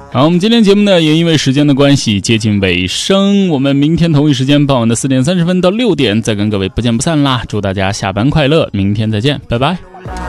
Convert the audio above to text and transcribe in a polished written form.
好，我们今天节目呢也因为时间的关系接近尾声，我们明天同一时间傍晚的4点30分到6点再跟各位不见不散啦！祝大家下班快乐，明天再见，拜拜。